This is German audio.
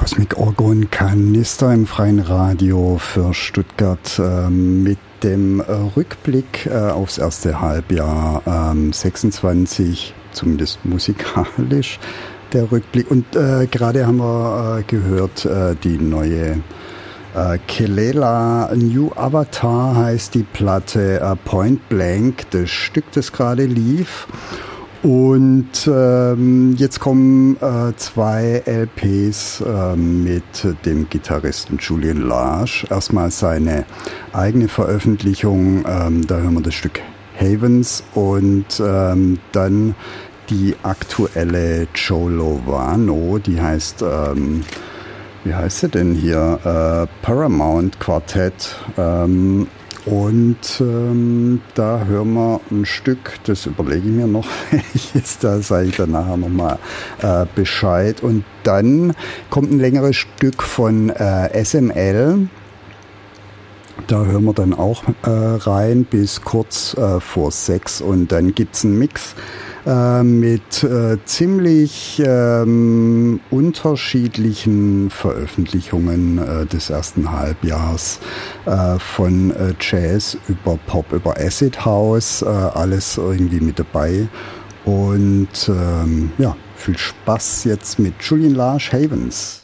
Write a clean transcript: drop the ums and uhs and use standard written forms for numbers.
Cosmic Orgon Kanister im freien Radio für Stuttgart mit dem Rückblick aufs erste Halbjahr 26, zumindest musikalisch der Rückblick. Und gerade haben wir gehört, die neue Kelela New Avatar heißt die Platte, Point Blank, das Stück, das gerade lief. Und jetzt kommen zwei LPs mit dem Gitarristen Julian Lage. Erstmal seine eigene Veröffentlichung, da hören wir das Stück Havens, und dann die aktuelle Joe Lovano, die heißt, wie heißt sie denn hier? Paramount Quartet. Und da hören wir ein Stück, das überlege ich mir noch, welches, da sage ich dann nachher nochmal Bescheid. Und dann kommt ein längeres Stück von SML. Da hören wir dann auch rein bis kurz vor 6. Und dann gibt's einen Mix mit ziemlich unterschiedlichen Veröffentlichungen des ersten Halbjahrs, von Jazz über Pop, über Acid House, alles irgendwie mit dabei. Und ja, viel Spaß jetzt mit Julian Lage, Havens.